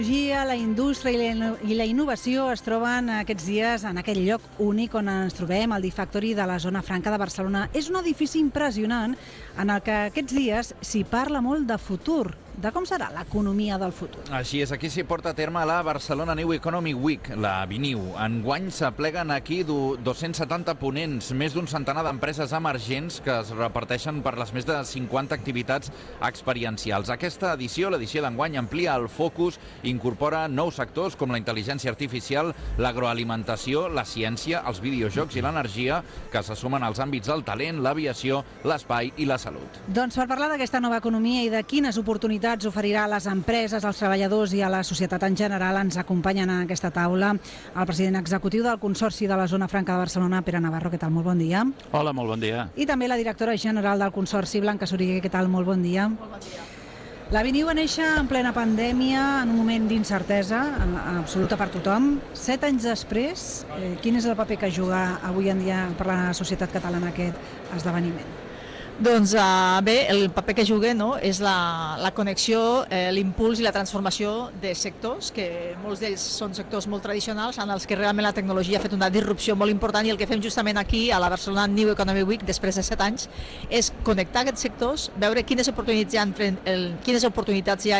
La indústria i la innovació es troben aquests dies en aquell lloc únic on ens trobem, el D-Factory de la Zona Franca de Barcelona. És un edifici impressionant en el que aquests dies s'hi parla molt de futur, de com serà l'economia del futur. Així és, aquí s'hi porta a terme la Barcelona New Economic Week, la BNEW. Enguany s'apleguen aquí 270 ponents, més d'un centenar d'empreses emergents que es reparteixen per les més de 50 activitats experiencials. Aquesta edició, l'edició d'enguany, amplia el focus i incorpora nous sectors com la intel·ligència artificial, l'agroalimentació, la ciència, els videojocs i l'energia, que se sumen als àmbits del talent, l'aviació, l'espai i la salut. Doncs per parlar d'aquesta nova economia i de quines oportunitats oferirà a les empreses, als treballadors i a la societat en general, ens acompanyen a aquesta taula el president executiu del Consorci de la Zona Franca de Barcelona, Pere Navarro. Què tal? Molt bon dia. Hola, molt bon dia. I també la directora general del Consorci, Blanca Soriguer. Què tal? Molt bon dia. Molt bon dia. La BNEW va néixer en plena pandèmia, en un moment d'incertesa absoluta per tothom. 7 anys després, quin és el paper que juga avui en dia per la societat catalana aquest esdeveniment? Doncs bé, el paper que juga és la connexió, l'impuls i la transformació de sectors, que molts d'ells són sectors molt tradicionals, en els que realment la tecnologia ha fet una disrupció molt important, i el que fem justament aquí a la Barcelona New Economic Week, després de 7 anys, és connectar aquests sectors, veure quines oportunitats hi ha